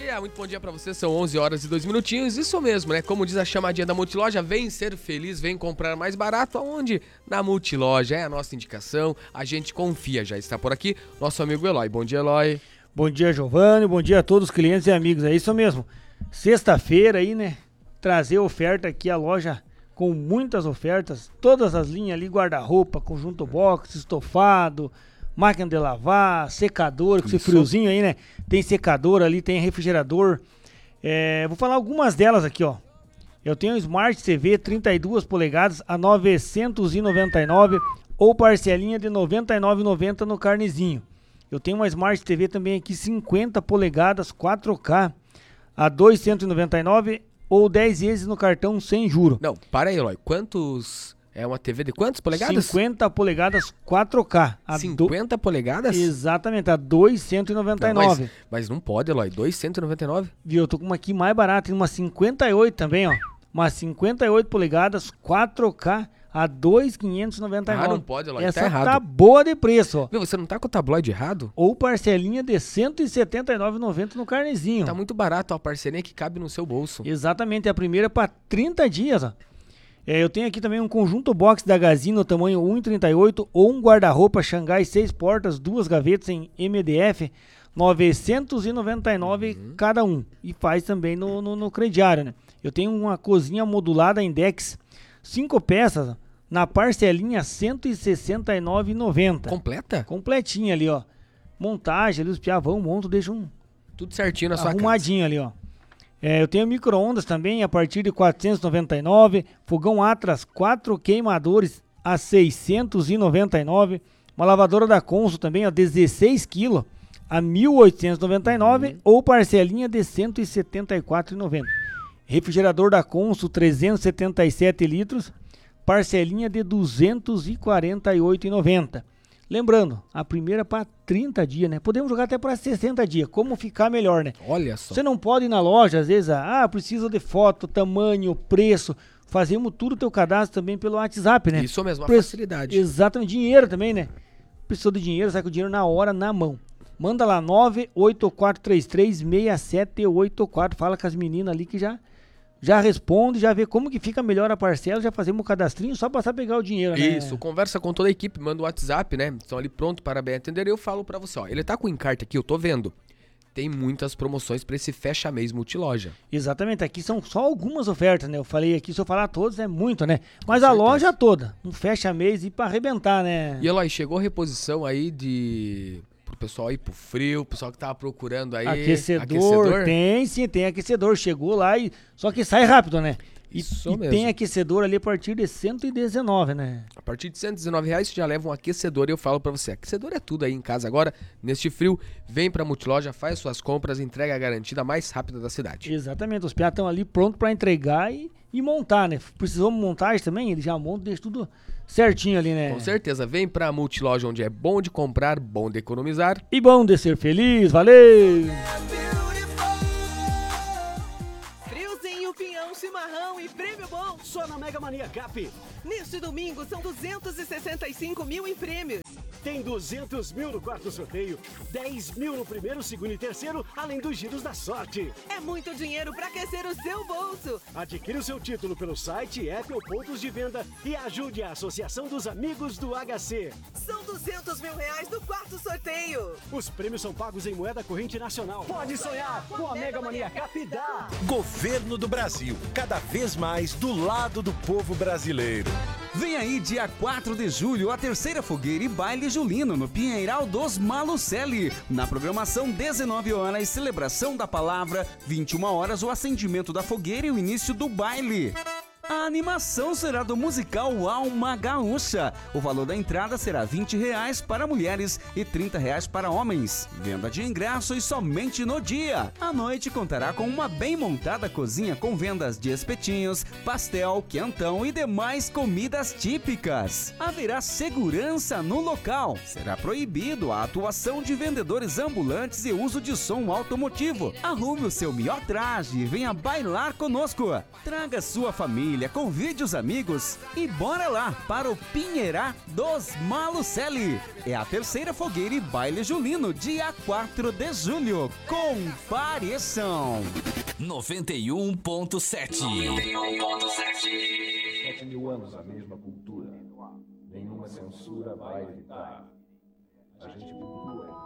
muito bom dia pra você, são 11 horas e 2 minutinhos, isso mesmo, né? Como diz a chamadinha da Multiloja, vem ser feliz, vem comprar mais barato, aonde? Na Multiloja, é a nossa indicação, a gente confia, já está por aqui, nosso amigo Eloy. Bom dia, Eloy. Bom dia, Giovanni, bom dia a todos os clientes e amigos, é isso mesmo. Sexta-feira aí, né? Trazer oferta aqui, a loja com muitas ofertas, todas as linhas ali, guarda-roupa, conjunto box, estofado, máquina de lavar, secador, com esse friozinho aí, né? Tem secador ali, tem refrigerador. Vou falar algumas delas aqui, ó. Eu tenho um Smart TV 32 polegadas a 999 ou parcelinha de R$ 99,90 no carnezinho. Eu tenho uma Smart TV também aqui 50 polegadas 4K a 299 ou 10 vezes no cartão sem juro. Não, para aí, Eloy, quantos... É uma TV de quantas polegadas? 50 polegadas 4K. 50 polegadas? Exatamente, a 299. Mas não pode, Eloy, 299? Viu, eu tô com uma aqui mais barata, tem uma 58 também, ó. Uma 58 polegadas 4K a 2,599. Ah, não pode, Eloy, essa tá errado. tá boa de preço, ó. Viu, você não tá com o tabloide errado? Ou parcelinha de R$ 179,90 no carnezinho. Tá muito barato, ó, a parcelinha que cabe no seu bolso. Exatamente, a primeira para 30 dias, ó. Eu tenho aqui também um conjunto box da Gazino, tamanho 1,38 ou um guarda-roupa Xangai 6 portas, 2 gavetas em MDF, 999 cada um. E faz também no crediário, né? Eu tenho uma cozinha modulada Index, 5 peças, na parcelinha R$ 169,90. Completa? Completinha ali, ó. Montagem ali, os piavão, montam, deixam tudo certinho na sua arrumadinho ali, ó. Eu tenho micro-ondas também a partir de R$ 499, fogão Atlas 4 queimadores a R$ 699, uma lavadora da Consul também, ó, 16 kg a R$ 1.899 ou parcelinha de R$ 174,90. Refrigerador da Consul 377 litros, parcelinha de R$ 248,90. Lembrando, a primeira para 30 dias, né? Podemos jogar até para 60 dias, como ficar melhor, né? Olha só. Você não pode ir na loja, às vezes, precisa de foto, tamanho, preço. Fazemos tudo o teu cadastro também pelo WhatsApp, né? Isso mesmo, a facilidade. Exatamente, dinheiro também, né? Precisou de dinheiro, sai com o dinheiro na hora, na mão. Manda lá, 984336784, fala com as meninas ali que já responde, já vê como que fica melhor a parcela, já fazemos o cadastrinho, só passar a pegar o dinheiro, né? Isso, conversa com toda a equipe, manda o WhatsApp, né? Estão ali pronto para bem atender e eu falo pra você, ó, ele tá com encarte aqui, eu tô vendo. Tem muitas promoções pra esse fecha-mês Multiloja. Exatamente, aqui são só algumas ofertas, né? Eu falei aqui, se eu falar todos é muito, né? Mas com a certeza. loja toda, um fecha-mês e pra arrebentar, né? E Eloy, chegou reposição aí pro pessoal aí pro frio, o pessoal que tava procurando aí... Aquecedor? Tem sim, tem aquecedor. Chegou lá e... Só que sai rápido, né? Isso e mesmo. Tem aquecedor ali a partir de 119, né? A partir de R$119 você já leva um aquecedor e eu falo pra você, aquecedor é tudo aí em casa agora, neste frio, vem pra Multiloja, faz suas compras, entrega a garantida mais rápida da cidade. Exatamente, os piá estão ali prontos pra entregar e montar, né? Precisou montagem também, ele já monta, deixa tudo certinho ali, né? Com certeza, vem pra Multiloja onde é bom de comprar, bom de economizar. E bom de ser feliz, valeu! Pinhão, chimarrão e prêmio bom só na Mega Mania Cap. Neste domingo são 265 mil em prêmios. Tem 200 mil no quarto sorteio, 10 mil no primeiro, segundo e terceiro, além dos giros da sorte. É muito dinheiro para aquecer o seu bolso. Adquira o seu título pelo site, app ou pontos de venda e ajude a Associação dos Amigos do HC. São 200 mil reais no quarto sorteio. Os prêmios são pagos em moeda corrente nacional. Pode sonhar com a Mega Mania Cap dá. Governo do Brasil, cada vez mais do lado do povo brasileiro. Vem aí, dia 4 de julho, a terceira fogueira e baile julino no Pinheiral dos Malucelli. Na programação, 19 horas, celebração da palavra, 21 horas, o acendimento da fogueira e o início do baile. A animação será do musical Alma Gaúcha. O valor da entrada será R$20 para mulheres e R$30 para homens. Venda de ingressos somente no dia. A noite contará com uma bem montada cozinha com vendas de espetinhos, pastel, quentão e demais comidas típicas. Haverá segurança no local. Será proibido a atuação de vendedores ambulantes e uso de som automotivo. Arrume o seu melhor traje e venha bailar conosco. Traga sua família, família, convide os amigos e bora lá para o Pinheirá dos Malucelli. É a terceira fogueira e baile julino, dia 4 de julho. Compareçam! 91.7. 7 mil anos a mesma cultura. Nenhuma censura vai evitar. A gente